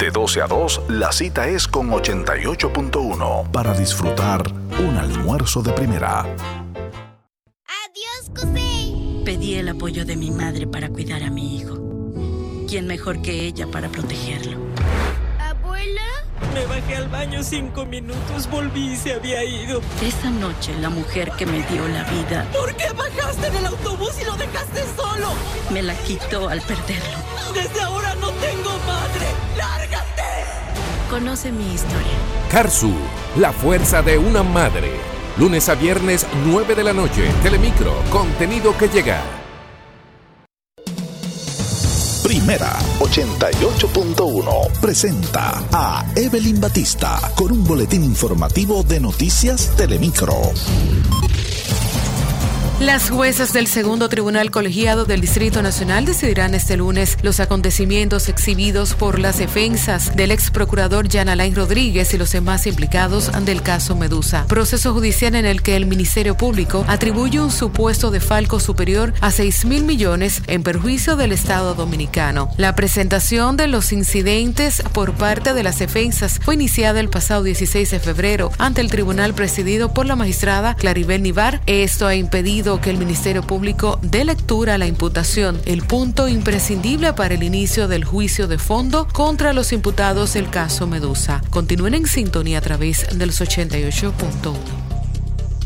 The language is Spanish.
De 12 a 2, la cita es con 88.1 para disfrutar un almuerzo de primera. ¡Adiós, José! Pedí el apoyo de mi madre para cuidar a mi hijo. ¿Quién mejor que ella para protegerlo? ¿Abuela? Me bajé al baño 5 minutos, volví y se había ido. Esa noche, la mujer que me dio la vida... ¿Por qué bajaste del autobús y lo dejaste solo? Me la quitó al perderlo. Desde ahora no tengo madre. ¡Lárgate! Conoce mi historia. Carzu, la fuerza de una madre. Lunes a viernes, 9 de la noche. Telemicro, contenido que llega. Primera 88.1 presenta a Evelyn Batista con un boletín informativo de Noticias Telemicro. Las juezas del Segundo Tribunal Colegiado del Distrito Nacional decidirán este lunes los acontecimientos exhibidos por las defensas del ex procurador Jan Alain Rodríguez y los demás implicados del caso Medusa, proceso judicial en el que el Ministerio Público atribuye un supuesto defalco superior a 6.000 millones en perjuicio del Estado Dominicano. La presentación de los incidentes por parte de las defensas fue iniciada el pasado 16 de febrero ante el tribunal presidido por la magistrada Claribel Nivar. Esto ha impedido que el Ministerio Público dé lectura a la imputación, el punto imprescindible para el inicio del juicio de fondo contra los imputados del caso Medusa. Continúen en sintonía a través de los 88.1.